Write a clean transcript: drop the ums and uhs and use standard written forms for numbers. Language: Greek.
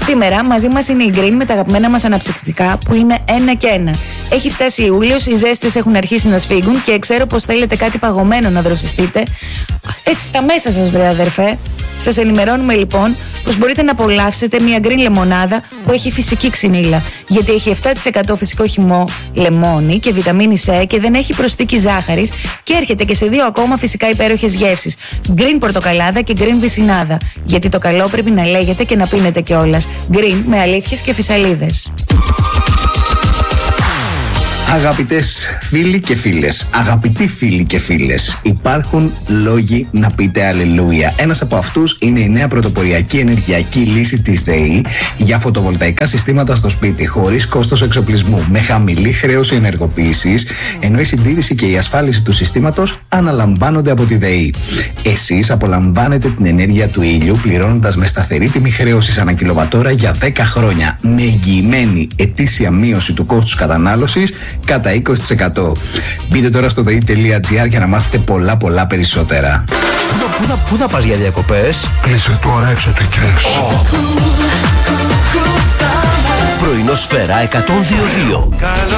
Σήμερα μαζί μας είναι η Green με τα αγαπημένα μας αναψυκτικά που είναι 1 και 1. Έχει φτάσει Ιούλιος, οι ζέστες έχουν αρχίσει να σφίγγουν και ξέρω πως θέλετε κάτι παγωμένο να δροσιστείτε. Έτσι στα μέσα σας βρε αδερφέ. Σας ενημερώνουμε λοιπόν πως μπορείτε να απολαύσετε μια Green λεμονάδα που έχει φυσική ξυνήλα. Γιατί έχει 7% φυσικό χυμό λεμόνι και βιταμίνη C και δεν έχει προσθήκη ζάχαρης και έρχεται και σε 2 ακόμα φυσικά υπέροχες γεύσεις. Green πορτοκαλάδα και Green βυσσινάδα. Γιατί το καλό πρέπει να λέγεται και να πίνετε κιόλας. Green με αλήθειες και φυσαλίδες. Αγαπητές φίλοι και φίλες, αγαπητοί φίλοι και φίλες, υπάρχουν λόγοι να πείτε αλληλούια. Ένας από αυτούς είναι η νέα πρωτοποριακή ενεργειακή λύση της ΔΕΗ για φωτοβολταϊκά συστήματα στο σπίτι, χωρίς κόστος εξοπλισμού, με χαμηλή χρέωση ενεργοποίησης, ενώ η συντήρηση και η ασφάλιση του συστήματος αναλαμβάνονται από τη ΔΕΗ. Εσείς απολαμβάνετε την ενέργεια του ήλιου πληρώνοντας με σταθερή τιμή χρέωσης ανά κιλοβατόρα για 10 χρόνια, με εγγυημένη ετήσια μείωση του κόστους κατανάλωσης κατά 20%. Μπείτε τώρα στο dei.gr για να μάθετε πολλά περισσότερα. Πού θα πας για διακοπές? Κλείσε τώρα εξωτικές. Πρωινό Σφαίρα 102.2.